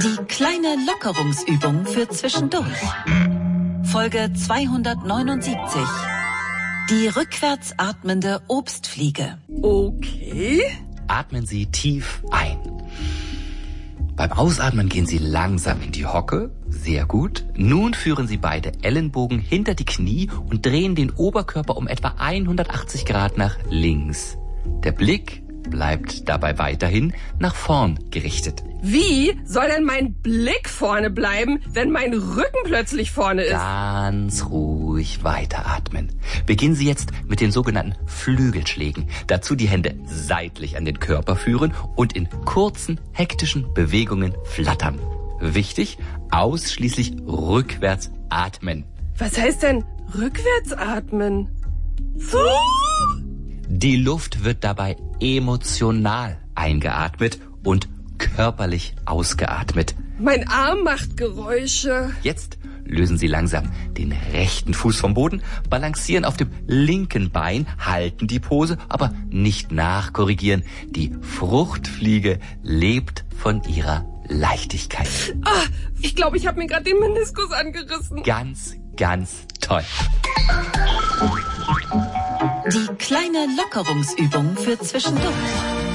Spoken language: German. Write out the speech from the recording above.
Die kleine Lockerungsübung für zwischendurch. Folge 279. Die rückwärts atmende Obstfliege. Okay. Atmen Sie tief ein. Beim Ausatmen gehen Sie langsam in die Hocke. Sehr gut. Nun führen Sie beide Ellenbogen hinter die Knie und drehen den Oberkörper um etwa 180 Grad nach links. Der Blick bleibt dabei weiterhin nach vorn gerichtet. Wie soll denn mein Blick vorne bleiben, wenn mein Rücken plötzlich vorne ist? Ganz ruhig weiteratmen. Beginnen Sie jetzt mit den sogenannten Flügelschlägen. Dazu die Hände seitlich an den Körper führen und in kurzen, hektischen Bewegungen flattern. Wichtig, ausschließlich rückwärts atmen. Was heißt denn rückwärts atmen? So? Die Luft wird dabei emotional eingeatmet und körperlich ausgeatmet. Mein Arm macht Geräusche. Jetzt lösen Sie langsam den rechten Fuß vom Boden, balancieren auf dem linken Bein, halten die Pose, aber nicht nachkorrigieren. Die Fruchtfliege lebt von ihrer Leichtigkeit. Ah, ich glaube, ich habe mir gerade den Meniskus angerissen. Ganz, ganz toll. Die kleine Lockerungsübung für zwischendurch.